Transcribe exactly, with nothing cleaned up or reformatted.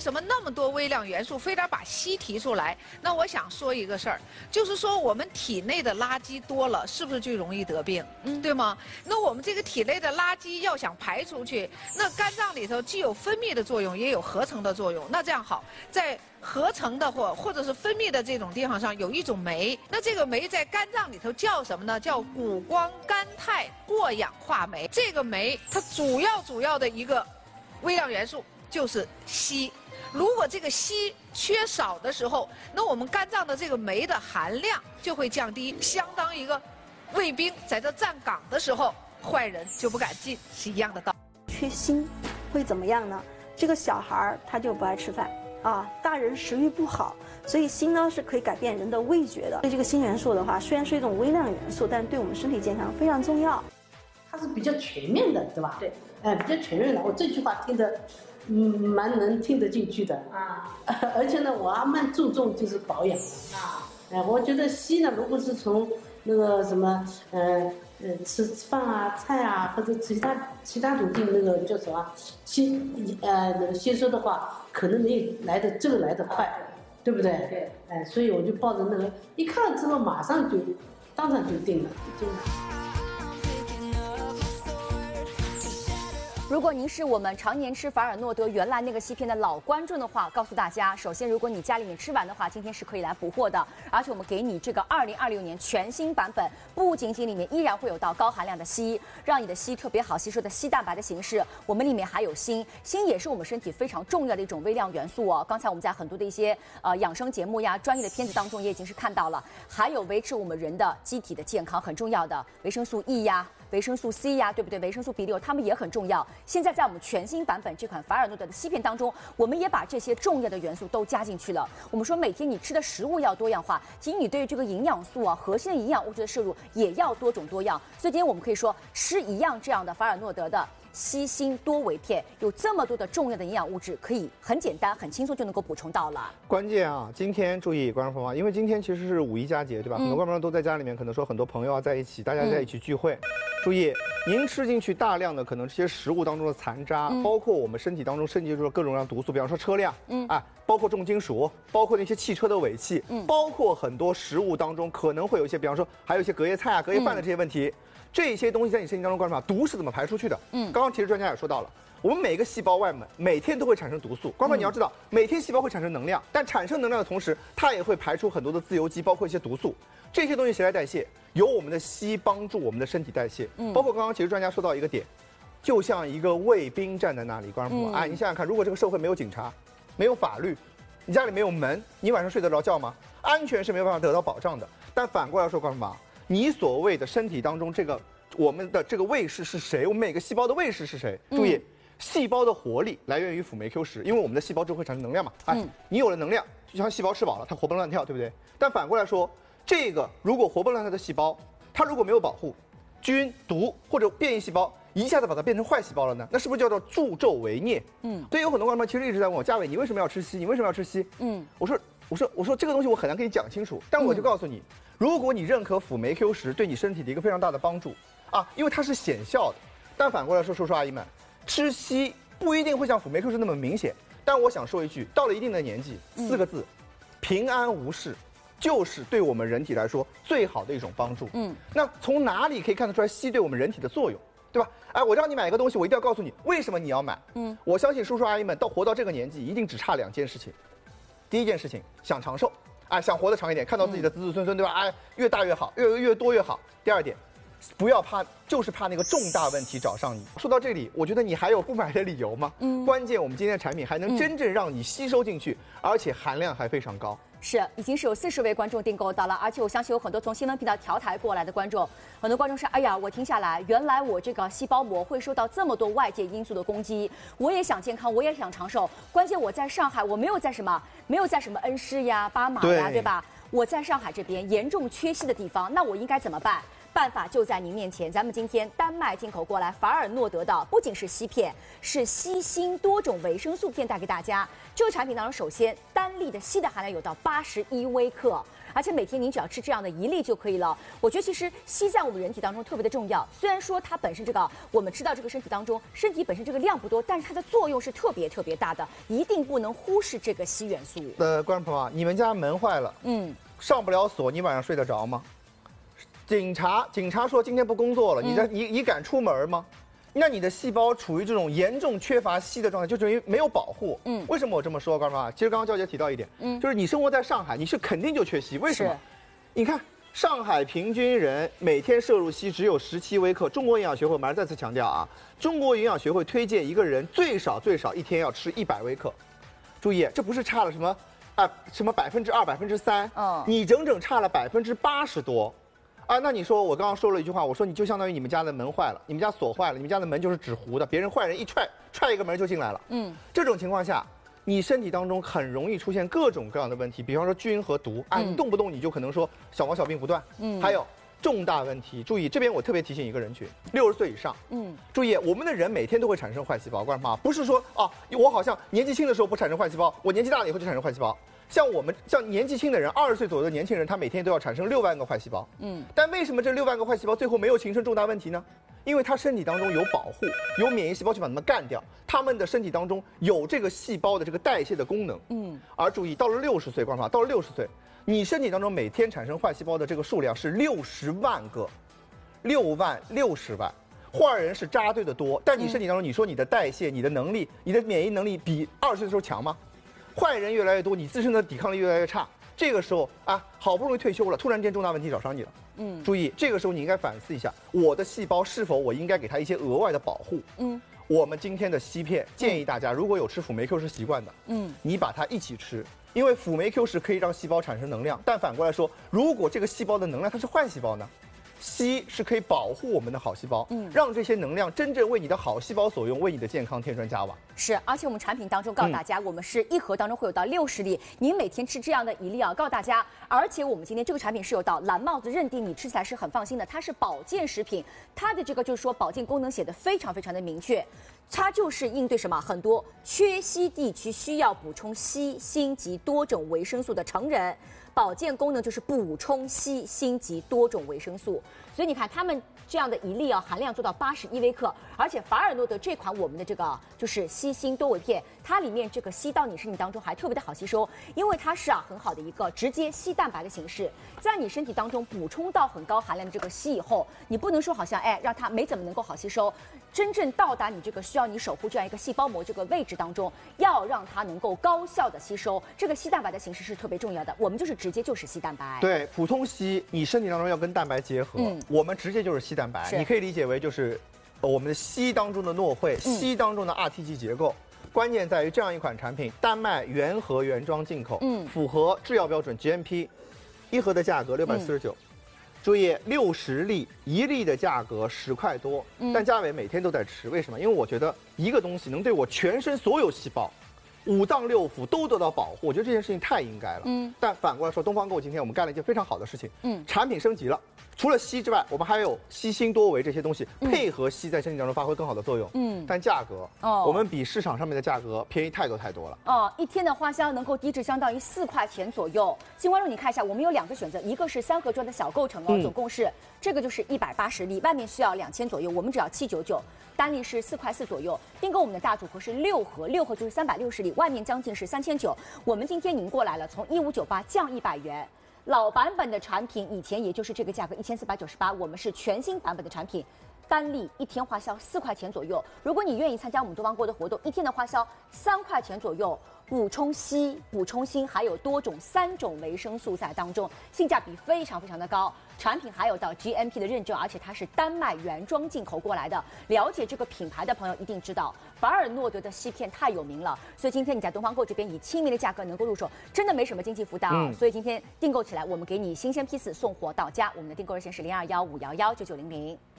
什么那么多微量元素非得把硒提出来？那我想说一个事儿，就是说我们体内的垃圾多了，是不是就容易得病？嗯，对吗？那我们这个体内的垃圾要想排出去，那肝脏里头既有分泌的作用，也有合成的作用。那这样好，在合成的或或者是分泌的这种地方上有一种酶，那这个酶在肝脏里头叫什么呢？叫谷胱甘肽过氧化酶。这个酶它主要主要的一个微量元素就是硒。如果这个硒缺少的时候，那我们肝脏的这个酶的含量就会降低，相当于一个卫兵在这站岗的时候，坏人就不敢进，是一样的道理。 缺锌会怎么样呢？这个小孩儿他就不爱吃饭啊，大人食欲不好，所以锌呢是可以改变人的味觉的。对这个锌元素的话，虽然是一种微量元素，但对我们身体健康非常重要。 它是比较全面的，对吧？ 对， 哎，比较全面的。我这句话听得，嗯，蛮能听得进去的啊。而且呢，我还蛮注重就是保养啊。哎，我觉得硒呢，如果是从那个什么，呃呃，吃饭啊、菜啊，或者其他其他途径那个叫什么吸呃那个吸收的话，可能没有来的这个来得快，对不对？对。哎，所以我就抱着那个，一看了之后马上就当场就定了，就。 如果您是我们常年吃法尔诺德原来那个硒片的老观众的话，告诉大家，首先如果你家里面吃完的话，今天是可以来补货的，而且我们给你这个二零二六年全新版本，不仅仅里面依然会有到高含量的硒，让你的硒特别好吸收的硒蛋白的形式，我们里面还有锌，锌也是我们身体非常重要的一种微量元素哦。刚才我们在很多的一些呃养生节目呀、专业的片子当中也已经是看到了，还有维持我们人的机体的健康很重要的维生素 E 呀。维生素 C 呀，对不对？维生素 B 六，它们也很重要。现在在我们全新版本这款法尔诺德的硒片当中，我们也把这些重要的元素都加进去了。我们说每天你吃的食物要多样化，其实你对于这个营养素啊、核心的营养物质的摄入也要多种多样。所以今天我们可以说吃一样这样的法尔诺德的硒锌多维片，有这么多的重要的营养物质，可以很简单、很轻松就能够补充到了。 关键啊，今天注意观众朋友们，因为今天其实是五一佳节，对吧？嗯、很多观众都在家里面，可能说很多朋友啊在一起，大家在一起聚会。嗯、注意，您吃进去大量的可能这些食物当中的残渣，嗯、包括我们身体当中渗进入各种各样的毒素，比方说车辆，嗯啊，包括重金属，包括那些汽车的尾气，嗯，包括很多食物当中可能会有一些，比方说还有一些隔夜菜啊、隔夜饭的这些问题。嗯这些东西在你身体当中观察，毒是怎么排出去的？嗯，刚刚其实专家也说到了，我们每个细胞外面每天都会产生毒素。光光你要知道，每天细胞会产生能量，但产生能量的同时，它也会排出很多的自由基，包括一些毒素。这些东西谁来代谢？由我们的硒帮助我们的身体代谢。嗯，包括刚刚其实专家说到一个点，就像一个卫兵站在那里，观众朋友，哎，你想想看，如果这个社会没有警察，没有法律，你家里没有门，你晚上睡得着觉吗？安全是没有办法得到保障的。但反过来说，观众朋友。你所谓的身体当中这个我们的这个卫士是谁？我们每个细胞的卫士是谁？注意，细胞的活力来源于辅酶 Q 十，因为我们的细胞就会产生能量嘛。哎，你有了能量，就像细胞吃饱了，它活蹦乱跳，对不对？但反过来说，这个如果活蹦乱跳的细胞，它如果没有保护，菌、毒或者变异细胞一下子把它变成坏细胞了呢？那是不是叫做助纣为虐？嗯，对，有很多观众其实一直在问我，嘉伟，你为什么要吃硒？你为什么要吃硒？嗯，我说，我说，我说这个东西我很难跟你讲清楚，但我就告诉你。嗯如果你认可辅酶 Q 十对你身体的一个非常大的帮助啊，因为它是显效的，但反过来说，叔叔阿姨们，吃硒不一定会像辅酶 Q 十那么明显。但我想说一句，到了一定的年纪，四个字，嗯、平安无事，就是对我们人体来说最好的一种帮助。嗯，那从哪里可以看得出来硒对我们人体的作用，对吧？哎，我让你买一个东西，我一定要告诉你为什么你要买。嗯，我相信叔叔阿姨们到活到这个年纪，一定只差两件事情。第一件事情，想长寿。哎，想活得长一点，看到自己的子子孙孙，对吧？哎，越大越好，越越多越好。第二点，不要怕，就是怕那个重大问题找上你。说到这里，我觉得你还有不买的理由吗？嗯，关键我们今天的产品还能真正让你吸收进去，而且含量还非常高。 是，已经是有四十位观众订购到了，而且我相信有很多从新闻频道调台过来的观众，很多观众说：“哎呀，我听下来，原来我这个细胞膜会受到这么多外界因素的攻击，我也想健康，我也想长寿，关键我在上海，我没有在什么，没有在什么恩施呀、巴马呀， 对, 对吧？我在上海这边严重缺硒的地方，那我应该怎么办？”办法就在您面前，咱们今天丹麦进口过来法尔诺德的不仅是硒片，是硒锌多种维生素片带给大家。这个产品当中，首先单粒的硒的含量有到八十一微克， 而且每天您只要吃这样的一粒就可以了。我觉得其实硒在我们人体当中特别的重要，虽然说它本身这个我们吃到这个身体当中，身体本身这个量不多，但是它的作用是特别特别大的，一定不能忽视这个硒元素。 呃，观众朋友啊，你们家门坏了，嗯，上不了锁，你晚上睡得着吗？警察警察说今天不工作了，你在你你敢出门吗？那你的细胞处于这种严重缺乏硒的状态，就等于没有保护。嗯，为什么我这么说，观众朋友啊？其实刚刚娇姐提到一点，嗯，就是你生活在上海，你是肯定就缺硒，为什么？你看上海平均人每天摄入硒只有十七微克。中国营养学会，我们还是再次强调啊，中国营养学会推荐一个人最少最少一天要吃一百微克。注意，这不是差了什么啊什么百分之二、百分之三，嗯，你整整差了百分之八十多。啊，那你说我刚刚说了一句话，我说你就相当于你们家的门坏了，你们家锁坏了，你们家的门就是纸糊的，别人坏人一踹踹一个门就进来了。嗯，这种情况下，你身体当中很容易出现各种各样的问题，比方说菌和毒啊，你动不动你就可能说小毛小病不断。嗯，还有重大问题，注意这边我特别提醒一个人群，六十岁以上。嗯，注意我们的人每天都会产生坏细胞，观众朋友，不是说啊我好像年纪轻的时候不产生坏细胞，我年纪大了以后就产生坏细胞。像我们像年纪轻的人，二十岁左右的年轻人，他每天都要产生六万个坏细胞。嗯，但为什么这六万个坏细胞最后没有形成重大问题呢？因为他身体当中有保护，有免疫细胞去把它们干掉，他们的身体当中有这个细胞的这个代谢的功能。嗯，而注意到了六十岁，观众朋友，到了六十岁，你身体当中每天产生坏细胞的这个数量是六十万个，六万六十万。坏人是扎堆的多，但你身体当中，你说你的代谢、你的能力、你的免疫能力比二十岁的时候强吗？坏人越来越多，你自身的抵抗力越来越差。这个时候啊，好不容易退休了，突然间重大问题找上你了。嗯，注意，这个时候你应该反思一下，我的细胞是否我应该给它一些额外的保护？嗯，我们今天的硒片建议大家，如果有吃辅酶 Q 十习惯的，嗯，你把它一起吃，因为辅酶 Q 十可以让细胞产生能量，但反过来说，如果这个细胞的能量它是坏细胞呢？硒是可以保护我们的好细胞，嗯，让这些能量真正为你的好细胞所用，为你的健康添砖加瓦。 是，而且我们产品当中告诉大家，嗯、我们是一盒当中会有到六十粒，您每天吃这样的一粒啊，告诉大家。而且我们今天这个产品是有到蓝帽子认定，你吃起来是很放心的，它是保健食品，它的这个就是说保健功能写的非常非常的明确。它就是应对什么很多缺硒地区需要补充硒、锌及多种维生素的成人，保健功能就是补充硒、锌及多种维生素。所以你看他们这样的一粒啊，含量做到八十一微克，而且法尔诺德这款我们的这个就是硒锌多维片，它里面这个硒到你身体当中还特别的好吸收，因为它是啊很好的一个直接硒蛋白的形式，在你身体当中补充到很高含量的这个硒以后，你不能说好像哎让它没怎么能够好吸收，真正到达你这个需要你守护这样一个细胞膜这个位置当中，要让它能够高效的吸收，这个硒蛋白的形式是特别重要的，我们就是直接就是硒蛋白。 对，普通硒你身体当中要跟蛋白结合。嗯，我们直接就是硒蛋白，你可以理解为就是我们的硒当中的诺惠，硒当中的 R T G 结构。关键在于这样一款产品，丹麦原盒原装进口，嗯，符合制药标准 G M P， 一盒的价格六百四十九。注意，六十粒，一粒的价格十块多，但嘉伟每天都在吃，为什么？因为我觉得一个东西能对我全身所有细胞、五脏六腑都得到保护，我觉得这件事情太应该了。嗯，但反过来说，东方购今天我们干了一件非常好的事情，嗯，产品升级了。除了硒之外，我们还有硒锌多维这些东西，配合硒在身体当中发挥更好的作用。嗯，但价格哦，我们比市场上面的价格便宜太多太多了。 哦，一天的花销能够低至相当于四块钱左右。新观众，你看一下，我们有两个选择，一个是三盒装的小构成哦，嗯、总共是这个就是一百八十粒，外面需要两千左右，我们只要七九九，单粒是四块四左右。订购我们的大组合是六盒，六盒就是三百六十粒，外面将近是三千九。我们今天您过来了，从一五九八降一百元。老版本的产品以前也就是这个价格一千四百九十八，我们是全新版本的产品，单粒一天花销四块钱左右。如果你愿意参加我们东方购的活动，一天的花销三块钱左右，补充硒、补充锌，还有多种三种维生素在当中，性价比非常非常的高。产品还有到 G M P 的认证，而且它是丹麦原装进口过来的。了解这个品牌的朋友一定知道，法尔诺德的硒片太有名了，所以今天你在东方购这边以亲民的价格能够入手，真的没什么经济负担啊。嗯、所以今天订购起来，我们给你新鲜批次送货到家。我们的订购热线是零二幺五幺幺九九零零。